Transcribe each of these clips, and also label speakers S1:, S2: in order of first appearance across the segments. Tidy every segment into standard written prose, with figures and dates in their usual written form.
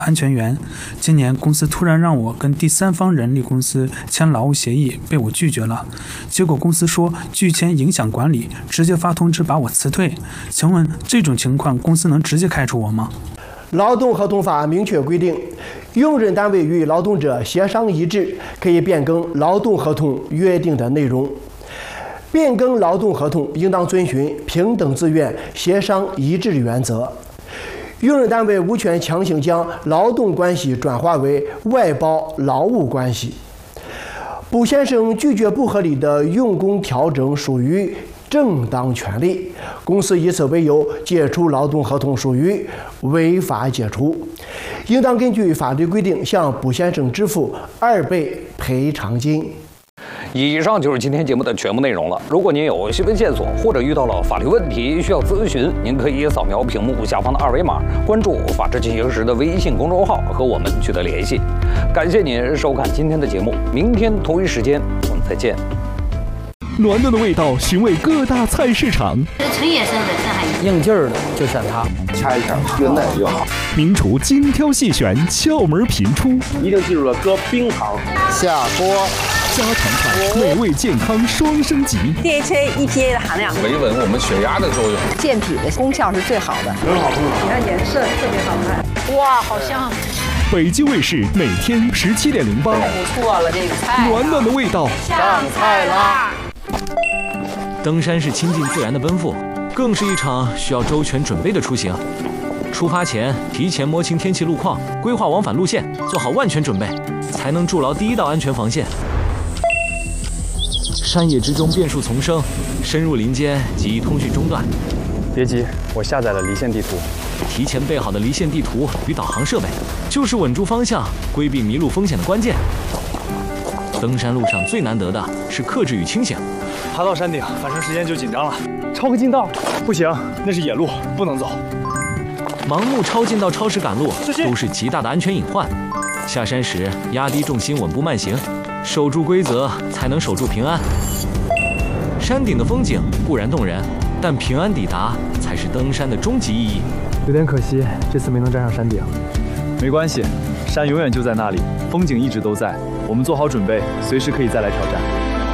S1: 安全员。今年公司突然让我跟第三方人力公司签劳务协议，被我拒绝了。结果公司说拒签影响管理，直接发通知把我辞退。请问这种情况公司能直接开除我吗？
S2: 劳动合同法明确规定，用人单位与劳动者协商一致，可以变更劳动合同约定的内容。变更劳动合同应当遵循平等自愿、协商一致原则。用人单位无权强行将劳动关系转化为外包劳务关系。卜先生拒绝不合理的用工调整属于正当权利，公司以此为由解除劳动合同属于违法解除，应当根据法律规定向卜先生支付2倍赔偿金。
S3: 以上就是今天节目的全部内容了。如果您有新闻线索或者遇到了法律问题需要咨询，您可以扫描屏幕下方的2维码，关注“法治进行时”的微信公众号和我们取得联系。感谢您收看今天的节目，明天同一时间我们再见。
S4: 暖暖的味道寻味各大菜市场，
S5: 陈野生的这还
S6: 应劲儿的就选它，
S7: 掐一下原奶就好。
S4: 名厨精挑细选，窍门频出，
S7: 一定记住了，搁冰糖，下锅。
S4: 家常菜，美味健康双升级。
S8: DHA、EPA 的含量
S3: 维稳我们血压的作用，
S8: 健脾的功效是最好的，
S7: 很好，很好。
S8: 你看颜色特别好看，哇，好香！
S4: 北京卫视每天17.08，
S8: 不错了，这个菜
S4: 暖暖的味道，
S7: 上菜啦！
S6: 登山是亲近自然的奔赴，更是一场需要周全准备的出行。出发前提前摸清天气路况，规划往返路线，做好万全准备，才能筑牢第一道安全防线。山野之中变数丛生，深入林间极易通讯中断。
S9: 别急，我下载了离线地图。
S6: 提前备好的离线地图与导航设备，就是稳住方向、规避迷路风险的关键。登山路上最难得的是克制与清醒。
S9: 爬到山顶，反正时间就紧张了。超个近道，不行，那是野路，不能走。
S6: 盲目超近道、超时赶路都是极大的安全隐患。下山时压低重心，稳步慢行，守住规则，才能守住平安。山顶的风景固然动人，但平安抵达才是登山的终极意义。
S9: 有点可惜，这次没能站上山顶。没关系，山永远就在那里，风景一直都在。我们做好准备，随时可以再来挑战。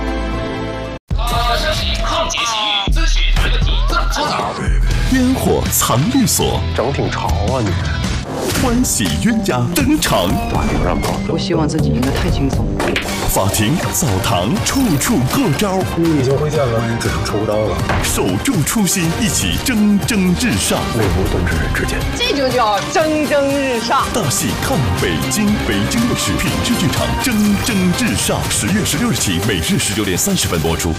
S10: 抗结洗浴，咨询没问题怎么搓澡？
S4: 烟火藏律所，
S7: 整挺潮啊你！
S4: 欢喜冤家登场，
S7: 法庭上跑，
S8: 不希望自己赢得太轻松。
S4: 法庭、澡堂，处处过招。
S7: 你已经挥剑了，只剩抽刀了。
S4: 守住初心，一起蒸蒸日上。
S7: 内无动之人之间，
S8: 这就叫蒸蒸日上。
S4: 大戏看北京，北京卫视品质剧场蒸蒸日上，10月16日起，每日19点30分播出。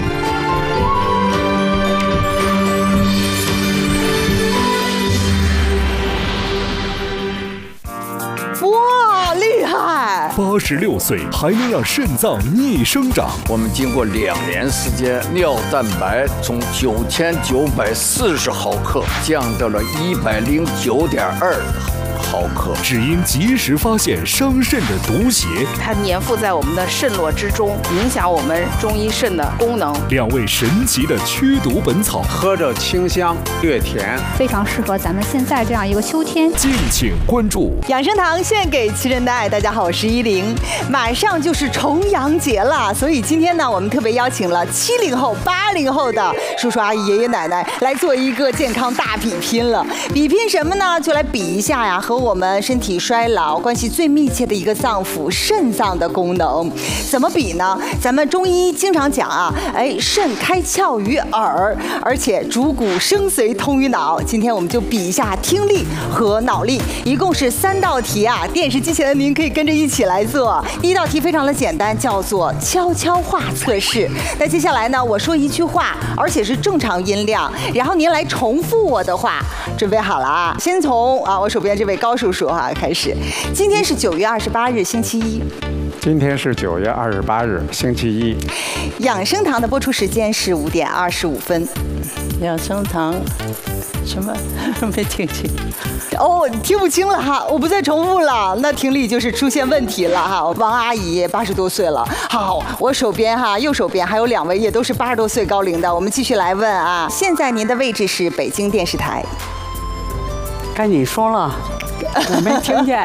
S8: 哇，厉害
S4: ！86岁还能让肾脏逆生长。
S11: 我们经过2年时间，尿蛋白从9940毫克降到了109.2毫克，
S4: 只因及时发现伤肾的毒邪。
S8: 它粘附在我们的肾络之中，影响我们中医肾的功能。
S4: 2味神奇的驱毒本草，
S7: 喝着清香略甜，
S12: 非常适合咱们现在这样一个秋天。
S4: 敬请关注
S13: 养生堂献给齐人的爱。大家好，我是依林。马上就是重阳节了，所以今天呢，我们特别邀请了70后、80后的叔叔阿姨、爷爷奶奶来做一个健康大比拼了。比拼什么呢？就来比一下呀，和我们身体衰老关系最密切的一个脏腑——肾脏的功能。怎么比呢？咱们中医经常讲啊，肾开窍于耳，而且主骨生髓通于脑。今天我们就比一下听力和脑力，一共是3道题啊。电视机前的您可以跟着一起来做。第一道题非常的简单，叫做悄悄话测试。那接下来呢，我说一句话，而且是正常音量，然后您来重复我的话。准备好了啊？先从我手边这位高叔叔开始。今天是9月28日，星期一。
S7: 今天是9月28日，星期一。
S13: 养生堂的播出时间是5点25分。
S8: 养生堂什么没听清？
S13: 听不清了哈，我不再重复了。那听力就是出现问题了哈。王阿姨80多岁了。好，我手边右手边还有2位也都是80多岁高龄的。我们继续来问啊。现在您的位置是北京电视台。
S8: 该你说了，我没听见。